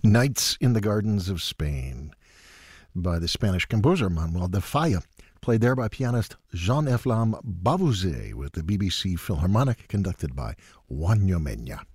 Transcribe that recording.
Nights in the Gardens of Spain by the Spanish composer Manuel de Falla, played there by pianist Jean-Efflam Bavouzet with the BBC Philharmonic, conducted by Juan Ñomena.